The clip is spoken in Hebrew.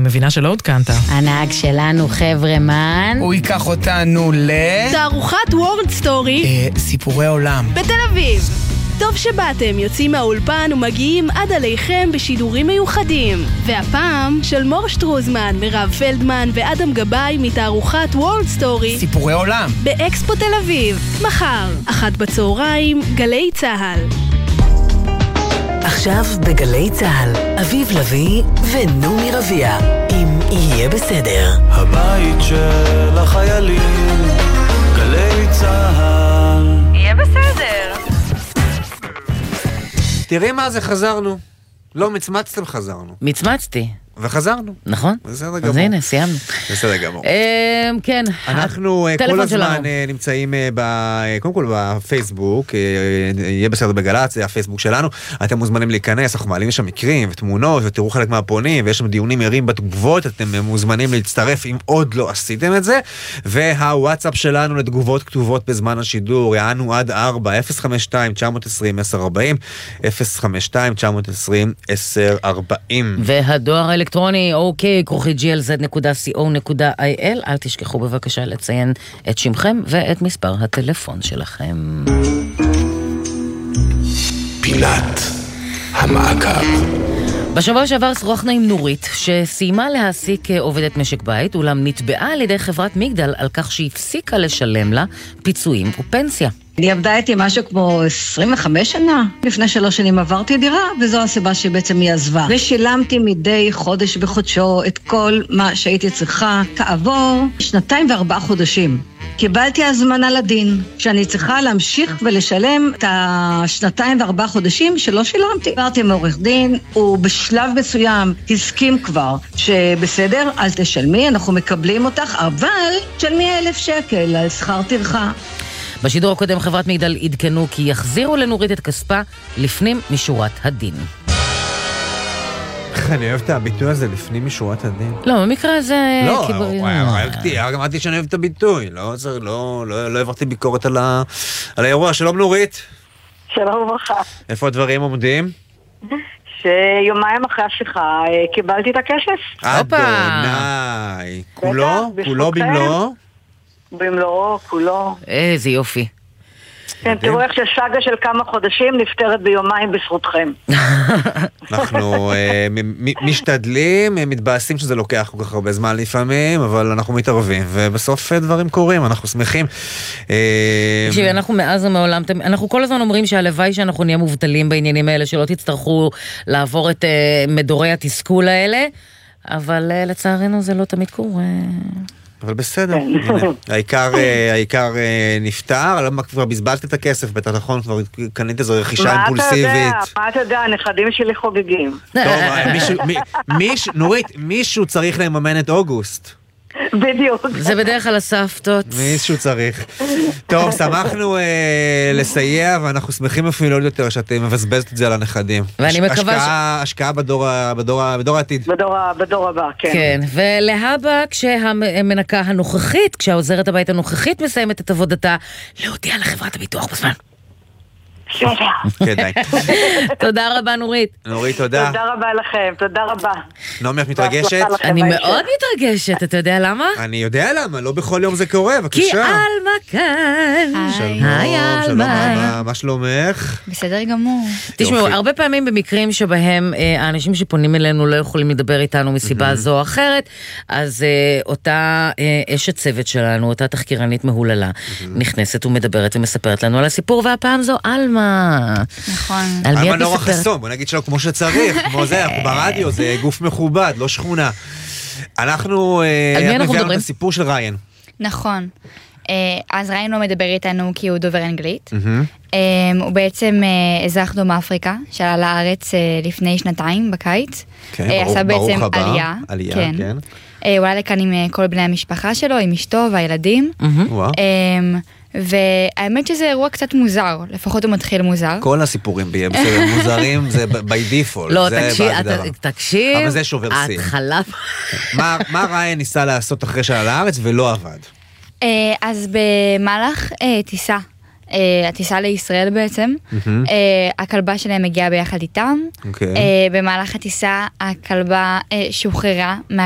מבינה שלא עודכנת. הנהג שלנו חברמן. הוא ייקח אותנו תערוכת וורד סטורי. סיפורי עולם. בתל אביב. טוב שבאתם, יוצאים מהאולפן ומגיעים עד עליכם בשידורים מיוחדים. והפעם של מור שטרוזמן, מירב פלדמן ואדם גבאי מתערוכת וורד סטורי. סיפורי עולם. באקספו תל אביב. מחר, 13:00, גלי צהל. עכשיו בגלי צהל, אביב לוי ונומי רביע, אם יהיה בסדר. הבית של החיילים, גלי צהל. יהיה בסדר. תראי מה זה, חזרנו. לא מצמצתם, חזרנו. מצמצתי. וחזרנו. נכון. בסדר גמור. אז הנה, סיימנו. בסדר גמור. כן. אנחנו כל הזמן נמצאים קודם כל בפייסבוק, יהיה בסדר בגל"צ, זה הפייסבוק שלנו. אתם מוזמנים להיכנס, אנחנו מעלים שם מקרים ותמונות, ותראו חלק מהפונים, ויש שם דיונים ערים בתגובות, אתם מוזמנים להצטרף אם עוד לא עשיתם את זה. והוואטסאפ שלנו לתגובות כתובות בזמן השידור, יענו עד 4, 052-920-1040, 052-920-1040. והדואר אלקטרוני, ok@glz.co.il. אל תשכחו בבקשה לציין את שמכם ואת מספר הטלפון שלכם. פינת המעקב. בשבוע שעבר שוחחנו עם נורית, שסיימה להעסיק עובדת משק בית, אולם נתבעה על ידי חברת מגדל על כך שהפסיקה לשלם לה פיצויים ופנסיה. אני עבדה איתי משהו כמו 25 שנה. לפני 3 שנים עברתי דירה, וזו הסיבה שבעצם היא עזבה. ושילמתי מדי חודש בחודשו את כל מה שהייתי צריכה. כעבור 2 ו4 חודשים. קיבלתי הזמנה לדין, שאני צריכה להמשיך ולשלם את 2 ו4 חודשים שלא שילמתי. עברתי מעורך דין, הוא בשלב מסוים הסכים כבר שבסדר, אל תשלמי, אנחנו מקבלים אותך, אבל תשלמי 1,000 שקל על שכר טרחה. בשידור הקודם חברת מגדל עדכנו כי יחזירו לנורית את כספה לפנים משורת הדין. אני אוהב את הביטוי הזה לפנים משורת הדין. לא, במקרה הזה... לא, אמרתי שאני אוהב את הביטוי. לא העברתי ביקורת על האירוע. שלום נורית. שלום וברכה. איפה הדברים עומדים? שיומיים אחרי השיחה קיבלתי את הכסף. אדוני. כולו במלואו? במלואו, כולו. איזה יופי. כן, תראו איך שסאגה של כמה חודשים נפטרת ביומיים בזכותכם. אנחנו משתדלים, מתבאסים שזה לוקח כל כך הרבה זמן לפעמים, אבל אנחנו מתערבים, ובסוף דברים קורים, אנחנו שמחים. תקשיבי, אנחנו מאז ומעולם, אנחנו כל הזמן אומרים שהלוואי שאנחנו נהיה מובטלים בעניינים האלה, שלא תצטרכו לעבור את מדורי התסכול האלה, אבל לצערנו זה לא תמיד קורה. אבל בסדר, העיקר נפטר, למה כבר בזבזת את הכסף, בטח נכון, כבר קנית איזו רכישה אימפולסיבית. מה אתה יודע, הנכדים שלי חוגגים. טוב, נורית, מישהו צריך לממן את אוגוסט. בדיוק. זה בדרך כלל הסבתות. מישהו צריך. טוב, שמחנו לסייע, ואנחנו שמחים אפילו עוד יותר שאתם מבזבזת את זה על הנכדים. ואני מקווה השקעה בדור העתיד. בדור הבא, כן. כן, ולהבא כשהמנקה הנוכחית, כשהעוזרת הבית הנוכחית מסיימת את עבודתה, להודיע לחברת הביטוח בזמן. כדאי. תודה רבה נורית. נורית, תודה. תודה רבה לכם, תודה רבה. נעמי, את מתרגשת? אני מאוד מתרגשת, אתה יודע למה? אני יודע למה, לא בכל יום זה קורה, בבקשה. כי אלמה כאן. שלום, מה שלומך? בסדר גמור. תשמעו, הרבה פעמים במקרים שבהם האנשים שפונים אלינו לא יכולים לדבר איתנו מסיבה זו או אחרת, אז אותה אשת צוות שלנו, אותה תחקירנית מהוללה, נכנסת ומדברת ומספרת לנו על הסיפור, והפעם זו אלמה. נכון. אלמה נורא חסום, בוא נגיד שלא כמו שצריך, כמו זה, אנחנו ברדיו, זה גוף מכובד, לא שכונה. אנחנו מביאנו את הסיפור של ריין. נכון. אז ריין לא מדבר איתנו כי הוא דובר אנגלית. הוא בעצם אזרח דרום אפריקה, שעלה לארץ לפני 2 בקיץ. עשה בעצם עלייה. כן. הוא עלה לכאן עם כל בני המשפחה שלו, עם אשתו והילדים. והאמת שזה אירוע קצת מוזר, לפחות הוא מתחיל מוזר. כל הסיפורים מוזרים זה by default. לא, תקשיב. אבל זה שובר סין. התחלה. מה ריין ניסה לעשות אחרי שעלה לארץ ולא עבד? אז במהלך טיסה, הטיסה לישראל בעצם, הכלבה שלהם הגיעה ביחד איתם. במהלך הטיסה הכלבה שוחררה